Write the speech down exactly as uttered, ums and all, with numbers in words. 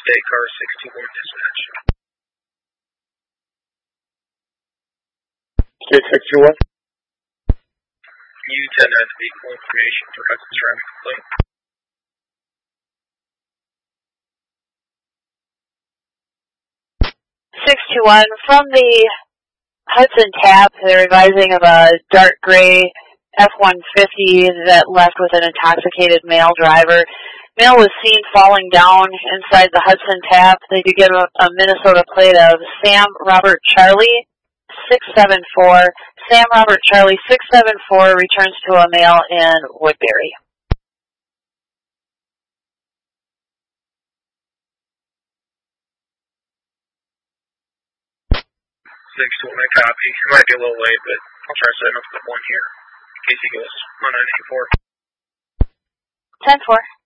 State Car six two one dispatch. State six two one. U ten has vehicle information for Hudson traffic complaint. six two one, from the Hudson tap, they're advising of a dark gray F one fifty that left with an intoxicated male driver. Male was seen falling down inside the Hudson tap. They did get a, a Minnesota plate of Sam Robert Charlie six seven four. Sam Robert Charlie six seven four returns to a male in Woodbury. six two one, I copy. It might be a little late, but I'll try to set him up with one here, in case he goes on nine eight four. ten four.